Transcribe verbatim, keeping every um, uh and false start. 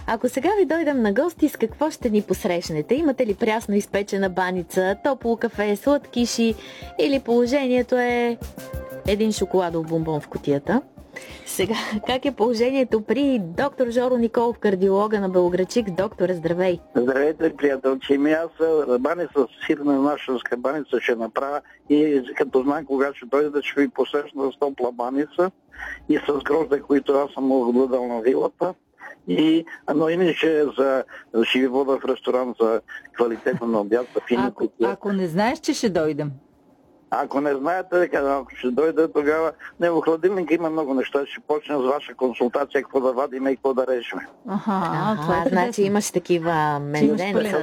Ако сега ви дойдем на гости, с какво ще ни посрещнете? Имате ли прясно изпечена баница, топло кафе, сладкиши или положението е един шоколадов бомбон в кутията? Сега, как е положението при доктор Жоро Николов, кардиолога на Белоградчик? Доктор, здравей! Здравейте, приятелчи ми. Аз баница, сирна наша баница ще направя и като знам кога ще дойде, ще ви посрещна с топла баница и с грозде, които аз съм отгледал на вилата. И, но иначе за, ще ви вода в ресторант за квалитета на обяд. Ако, ако не знаеш, че ще дойдем. Ако не знаете, ако ще дойде, тогава не, в хладилника има много неща. Ще почнем с ваша консултация, какво да вадим и какво да режем. Аха, Ага, това е значи имаш такива менюденца.